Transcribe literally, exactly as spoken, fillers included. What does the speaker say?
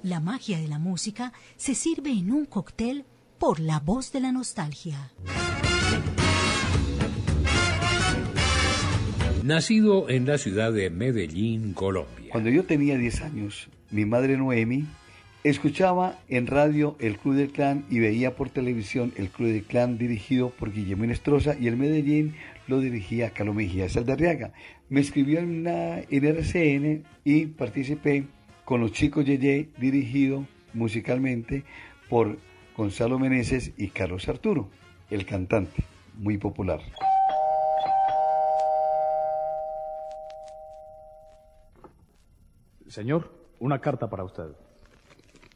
La magia de la música se sirve en un cóctel por la voz de la nostalgia. Nacido en la ciudad de Medellín, Colombia. Cuando yo tenía diez años, mi madre Noemi escuchaba en radio el Club del Clan y veía por televisión el Club del Clan dirigido por Guillermo Inestrosa, y el Medellín lo dirigía Carlos Mejía Saldarriaga. Me escribió en, la, en R C N y participé con Los Chicos Yeye, dirigido musicalmente por Gonzalo Meneses y Carlos Arturo, el cantante, muy popular. Señor, una carta para usted.